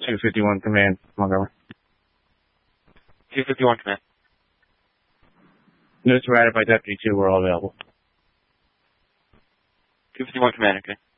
251 command, Montgomery. 251 command. Notes provided by Deputy 2 were all available. 251 command, okay.